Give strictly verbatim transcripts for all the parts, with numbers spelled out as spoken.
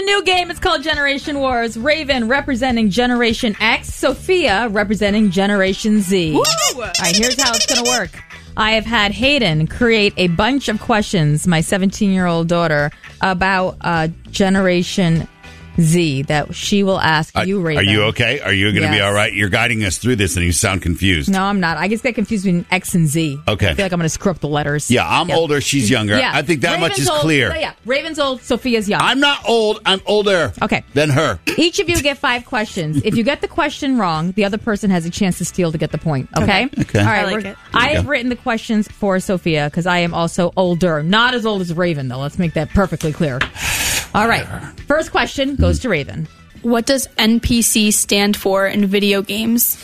new game. It's called Generation Wars. Raven representing Generation X. Sophia representing Generation Z. Woo! All right, here's how it's going to work. I have had Hayden create a bunch of questions, my seventeen-year-old daughter, about uh, Generation Z that she will ask Are, you, Raven. are you okay? Are you going to Yes. be all right? You're guiding us through this, and you sound confused. No, I'm not. I just get confused between X and Z. Okay. I feel like I'm going to screw up the letters. Yeah, I'm Yep. older. She's younger. Yeah. I think that Raven's much is old. clear. Yeah, Raven's old. Sophia's young. I'm not old. I'm older. Okay. Than her. Each of you get five questions. If you get the question wrong, the other person has a chance to steal to get the point. Okay? Okay. Okay. All right. I like we're- it. I have go. written the questions for Sophia because I am also older. Not as old as Raven, though. Let's make that perfectly clear. All right. First question goes to Raven. What does N P C stand for in video games?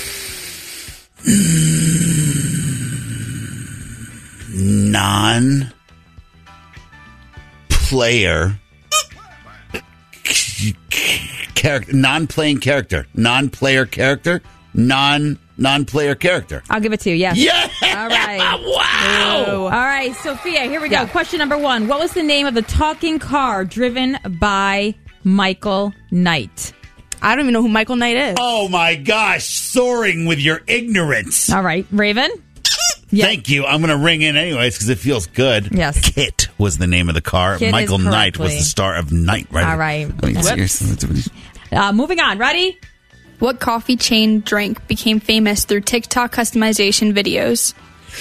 Non-player character, non-playing character, non-player character, non non-player character. I'll give it to you. Yes. Yeah. All right. Wow. All right, Sophia, here we go. Yeah. Question number one. What was the name of the talking car driven by Michael Knight? I don't even know who Michael Knight is. Oh my gosh, soaring with your ignorance. All right, Raven? Yeah. Thank you. I'm going to ring in anyways because it feels good. Yes. Kit was the name of the car. Kit Michael is Knight was correctly. the star of Knight, right? All right. I mean, Whoops. seriously. Uh, moving on. Ready? What coffee chain drink became famous through TikTok customization videos?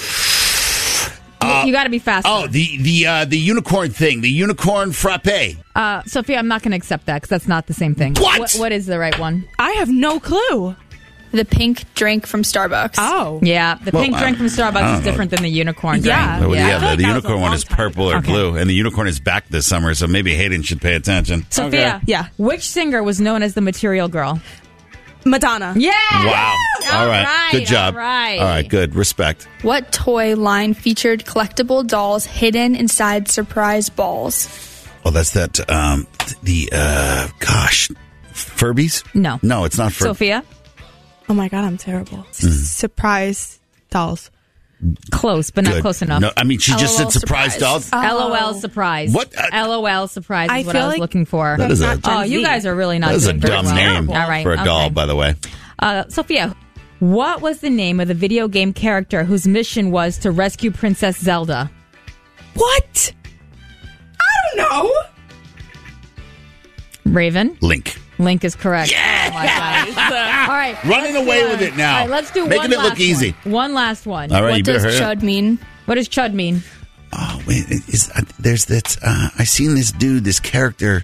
you got to be faster. Oh, the the uh, the unicorn thing, the unicorn frappe. Uh, Sophia, I'm not going to accept that because that's not the same thing. What? what? What is the right one? I have no clue. The pink drink from Starbucks. Oh. Yeah, the Well, pink I- drink from I Starbucks don't is different than the unicorn Yeah. drink. Well, Yeah. yeah, I feel the, like the that was a unicorn one long is time purple or Okay. blue, and the unicorn is back this summer, so maybe Hayden should pay attention. Sophia, Okay. Yeah. which singer was known as the Material Girl? Madonna. Yeah. Wow. All All right. right, Good job. all right. All right. Good. Respect. What toy line featured collectible dolls hidden inside surprise balls? Oh, that's that. Um, the uh, gosh, Furbies? No. No, it's not Furbies. Sophia? Oh my God, I'm terrible. Mm-hmm. S- Surprise dolls. Close, but not Good. close enough. No, I mean she just LOL said surprise surprise. dolls. LOL Oh. surprise. What? Uh, LOL surprise is I what feel I was like looking for. That is a Not Gen Oh, you Z. guys are really not that is a doing very dumb well. name All right, for a doll, okay. by the way. Uh, Sophia, what was the name of the video game character whose mission was to rescue Princess Zelda? What? I don't know. Raven? Link. Link is correct. Yeah! Oh my God. All right. Running let's away do with a- it now. All right, let's do Making one it look last easy. One. One last one. All right, What you better does hurry up. chud mean? What does chud mean? Oh wait, is, uh, there's that. Uh, I seen this dude, this character.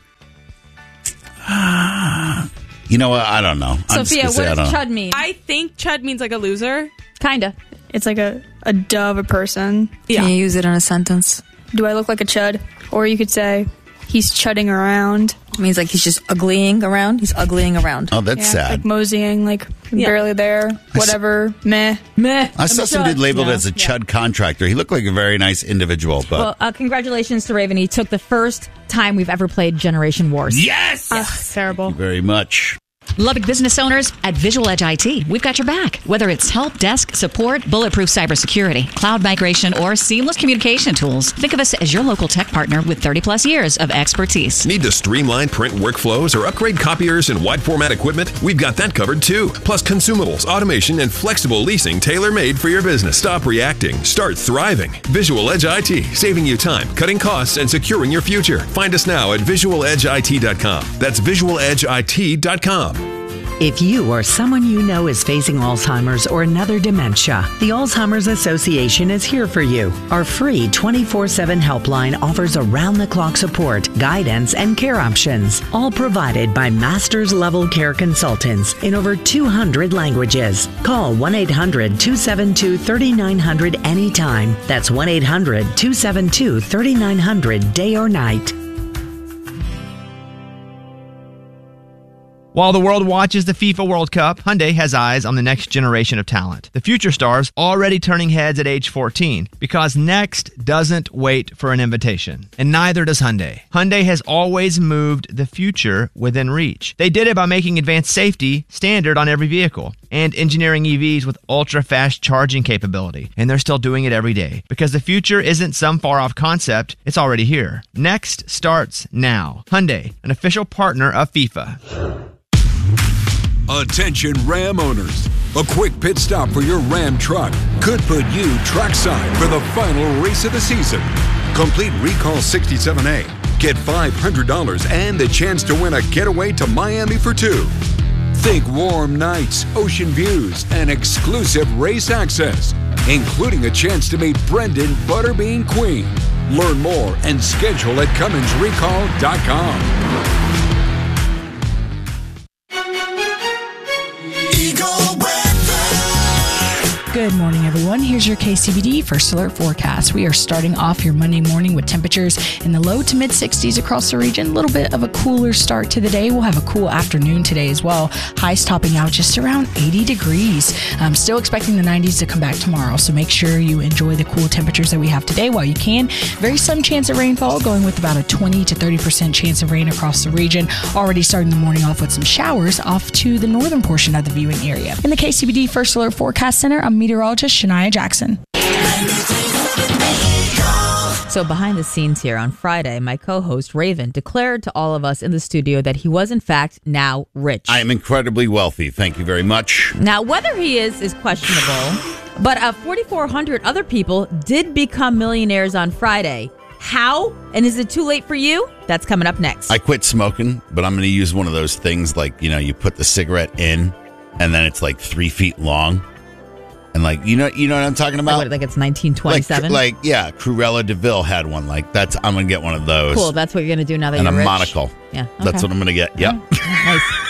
Ah, you know what? I don't know. I'm just Sophia, gonna what say I does don't know. chud mean? I think chud means like a loser. Kinda. It's like a, a dove, a person. Yeah. Can you use it in a sentence? Do I look like a chud? Or you could say, he's chudding around. It means like he's just uglying around. He's uglying around. Oh, that's Yeah, sad. like moseying, like Yeah. barely there, whatever, meh. Meh. I saw I'm some chud. dude labeled Yeah. as a chud contractor. He looked like a very nice individual, but Well, uh, congratulations to Raven. He took the first time we've ever played Generation Wars. yes, Ugh, terrible. very much. Lubbock business owners, at Visual Edge I T, we've got your back. Whether it's help desk, support, bulletproof cybersecurity, cloud migration, or seamless communication tools, think of us as your local tech partner with thirty plus years of expertise. Need to streamline print workflows or upgrade copiers and wide format equipment? We've got that covered too. Plus consumables, automation, and flexible leasing tailor-made for your business. Stop reacting. Start thriving. Visual Edge I T, saving you time, cutting costs, and securing your future. Find us now at visual edge I T dot com. That's visual edge I T dot com. If you or someone you know is facing Alzheimer's or another dementia, the Alzheimer's Association is here for you. Our free twenty-four seven helpline offers around-the-clock support, guidance, and care options, all provided by master's level care consultants in over two hundred languages. Call one eight hundred two seven two three nine zero zero anytime. That's one eight hundred two seven two three nine zero zero day or night. While the world watches the FIFA World Cup, Hyundai has eyes on the next generation of talent. The future stars already turning heads at age fourteen, because next doesn't wait for an invitation. And neither does Hyundai. Hyundai has always moved the future within reach. They did it by making advanced safety standard on every vehicle. and engineering E Vs with ultra-fast charging capability. And they're still doing it every day. Because the future isn't some far-off concept, it's already here. Next starts now. Hyundai, an official partner of FIFA. Attention Ram owners. A quick pit stop for your Ram truck could put you trackside for the final race of the season. Complete Recall sixty-seven A. Get five hundred dollars and the chance to win a getaway to Miami for two. Think warm nights, ocean views, and exclusive race access, including a chance to meet Brendan Butterbean Queen. Learn more and schedule at Cummins Recall dot com. Good morning, everyone. Here's your K C B D First Alert forecast. We are starting off your Monday morning with temperatures in the low to mid sixties across the region. A little bit of a cooler start to the day. We'll have a cool afternoon today as well. Highs topping out just around eighty degrees. I'm still expecting the nineties to come back tomorrow, so make sure you enjoy the cool temperatures that we have today while you can. Very sudden chance of rainfall, going with about a twenty to thirty percent chance of rain across the region. Already starting the morning off with some showers off to the northern portion of the viewing area. In the K C B D First Alert Forecast Center, I'm meteorologist Shania Jackson. So behind the scenes here on Friday, my co-host Raven declared to all of us in the studio that he was in fact now rich. I am incredibly wealthy. Thank you very much. Now, whether he is is questionable, but uh, forty-four hundred other people did become millionaires on Friday. How? And is it too late for you? That's coming up next. I quit smoking, but I'm going to use one of those things like, you know, you put the cigarette in and then it's like three feet long. And like, you know, you know what I'm talking about? Like, like it's nineteen twenty-seven? Like, like, yeah, Cruella DeVille had one. Like, that's, I'm going to get one of those. Cool, that's what you're going to do now that and you're rich. rich. And a monocle. Yeah. Okay. That's what I'm going to get. Yep. Nice.